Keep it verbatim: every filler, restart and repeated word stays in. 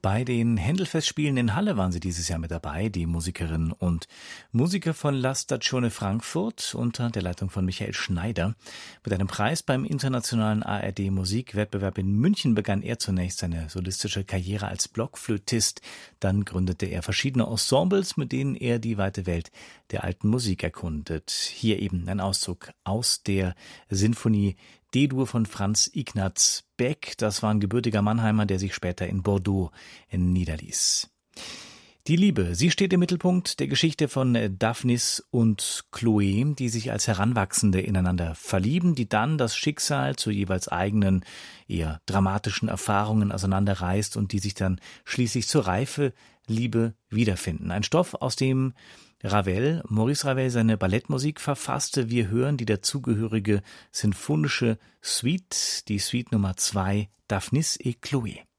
Bei den Händelfestspielen in Halle waren sie dieses Jahr mit dabei, die Musikerinnen und Musiker von La Stazione Frankfurt unter der Leitung von Michael Schneider. Mit einem Preis beim internationalen A R D-Musikwettbewerb in München begann er zunächst seine solistische Karriere als Blockflötist. Dann gründete er verschiedene Ensembles, mit denen er die weite Welt der alten Musik erkundet. Hier eben ein Auszug aus der Sinfonie D-Dur von Franz Ignaz Beck. Das war ein gebürtiger Mannheimer, der sich später in Bordeaux niederließ. Die Liebe, sie steht im Mittelpunkt der Geschichte von Daphnis und Chloe, die sich als Heranwachsende ineinander verlieben, die dann das Schicksal zu jeweils eigenen, eher dramatischen Erfahrungen auseinanderreißt und die sich dann schließlich zur Reife Liebe wiederfinden. Ein Stoff, aus dem Ravel, Maurice Ravel, seine Ballettmusik verfasste. Wir hören die dazugehörige sinfonische Suite, die Suite Nummer zwei, Daphnis et Chloé.